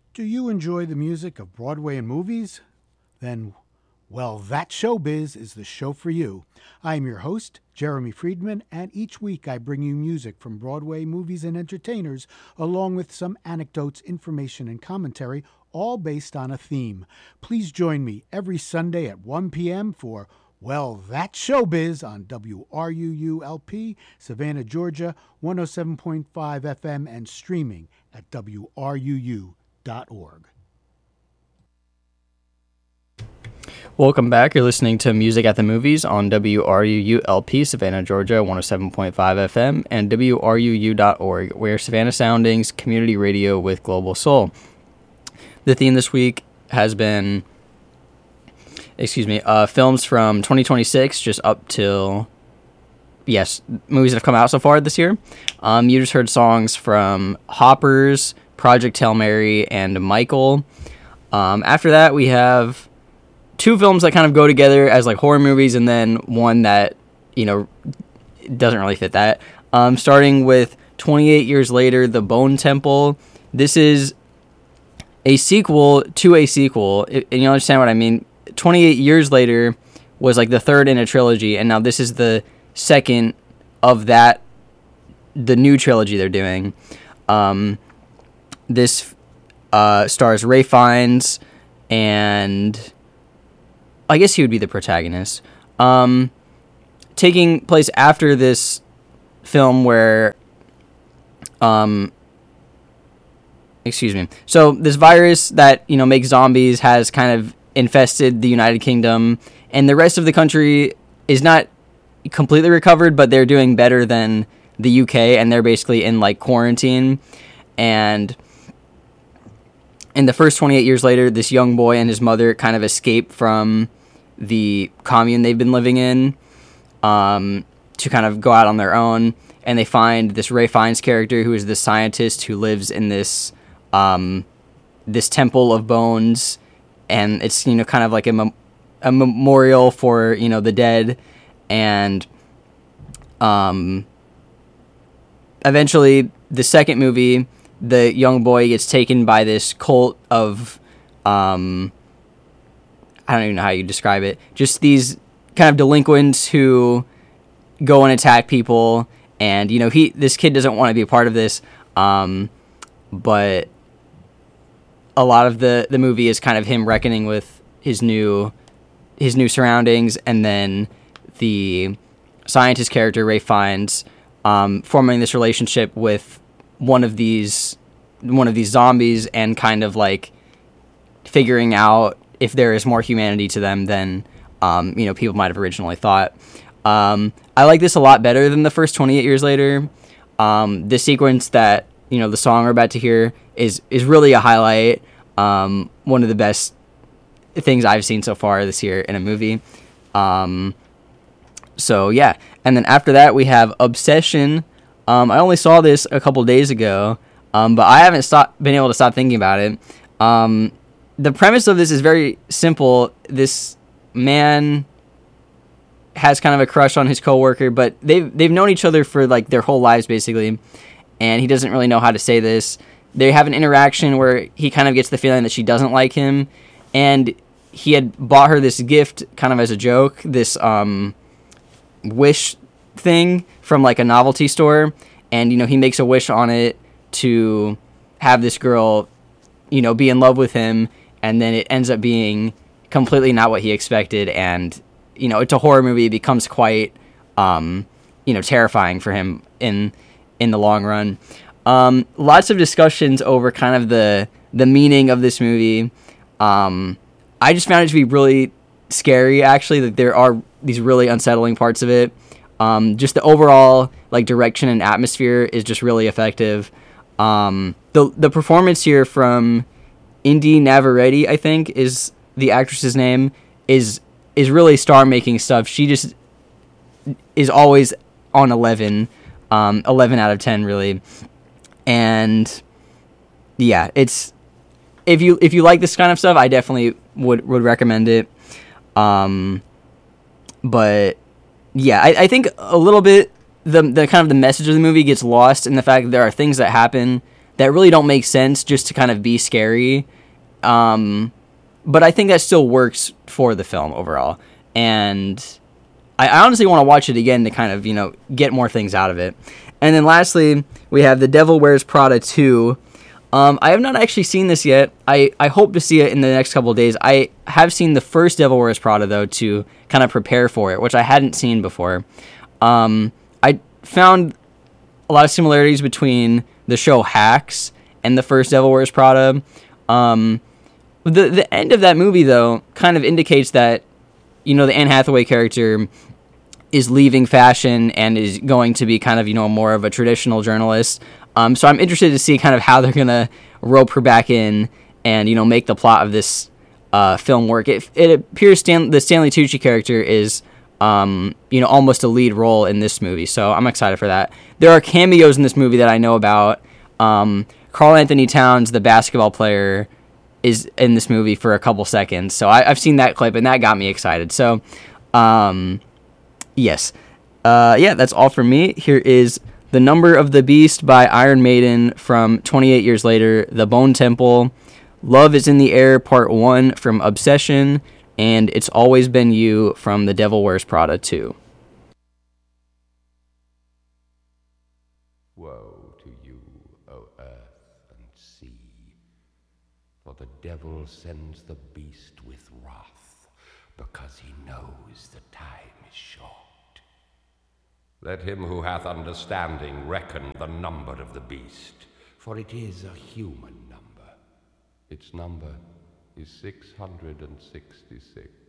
Do you enjoy the music of Broadway and movies? Then, well, That Showbiz is the show for you. I am your host, Jeremy Friedman, and each week I bring you music from Broadway movies and entertainers, along with some anecdotes, information, and commentary, all based on a theme. Please join me every Sunday at 1 p.m. for Well, That Showbiz on WRUULP, Savannah, Georgia, 107.5 FM, and streaming at WRUU.org. Welcome back. You're listening to Music at the Movies on WRUULP, Savannah, Georgia, 107.5 FM, and WRUU.org, where Savannah Soundings community radio with global soul. The theme this week has been, films from 2026 just up till, movies that have come out so far this year. You just heard songs from Hoppers, Project Hail Mary, and Michael. After that, we have two films that kind of go together as like horror movies, and then one that, doesn't really fit that. Starting with 28 Years Later, The Bone Temple. This is a sequel to a sequel, and you understand what I mean. 28 Years Later was like the third in a trilogy, and now this is the second of that, the new trilogy they're doing. This stars Ralph Fiennes, and I guess he would be the protagonist. Taking place after this film where, So this virus that, makes zombies has kind of infested the United Kingdom, and the rest of the country is not completely recovered, but they're doing better than the UK, and they're basically in like quarantine. And in the first 28 years later, this young boy and his mother kind of escape from the commune they've been living in, to kind of go out on their own, and they find this Ralph Fiennes character, who is the scientist who lives in this this temple of bones, and it's kind of like a memorial for the dead, and eventually the second movie, the young boy gets taken by this cult of I don't even know how you describe it. Just these kind of delinquents who go and attack people, and this kid doesn't want to be a part of this, but a lot of the movie is kind of him reckoning with his new surroundings, and then the scientist character Ralph Fiennes forming this relationship with one of these zombies, and kind of like figuring out if there is more humanity to them than people might have originally thought. I like this a lot better than the first 28 Years Later. The sequence that the song we're about to hear is really a highlight. One of the best things I've seen so far this year in a movie. So yeah, and then after that we have Obsession. I only saw this a couple days ago, but I haven't been able to stop thinking about it. The premise of this is very simple. This man has kind of a crush on his coworker, but they've known each other for like their whole lives basically, and he doesn't really know how to say this. They have an interaction where he kind of gets the feeling that she doesn't like him, and he had bought her this gift kind of as a joke, this wish thing from like a novelty store, and he makes a wish on it to have this girl be in love with him, and then it ends up being completely not what he expected, and it's a horror movie. It becomes quite terrifying for him in the long run. Lots of discussions over kind of the meaning of this movie. I just found it to be really scary, actually. That there are these really unsettling parts of it. Just the overall like direction and atmosphere is just really effective. The performance here from Indy Navarrete, I think is the actress's name, is really star-making stuff. She just is always on 11 out of 10 really. And yeah, it's if you like this kind of stuff, I definitely would recommend it. But yeah, I think a little bit the kind of the message of the movie gets lost in the fact that there are things that happen that really don't make sense just to kind of be scary. But I think that still works for the film overall. And I honestly want to watch it again to kind of, get more things out of it. And then lastly, we have The Devil Wears Prada 2. I have not actually seen this yet. I hope to see it in the next couple of days. I have seen the first Devil Wears Prada, though, to kind of prepare for it, which I hadn't seen before. I found a lot of similarities between the show Hacks and the first Devil Wears Prada. The end of that movie, though, kind of indicates that, the Anne Hathaway character is leaving fashion and is going to be kind of, more of a traditional journalist. So I'm interested to see kind of how they're going to rope her back in and, make the plot of this film work. It appears the Stanley Tucci character is, almost a lead role in this movie. So I'm excited for that. There are cameos in this movie that I know about. Karl Anthony Towns, the basketball player, is in this movie for a couple seconds. So I've seen that clip, and that got me excited. So, yes. That's all for me. Here is The Number of the Beast by Iron Maiden from 28 Years Later, The Bone Temple, Love is in the Air Part 1 from Obsession, and It's Always Been You from The Devil Wears Prada 2. Woe to you, O earth and sea, for the devil sends the beast with wrath, because he knows the time is short. Let him who hath understanding reckon the number of the beast, for it is a human number. Its number is 666.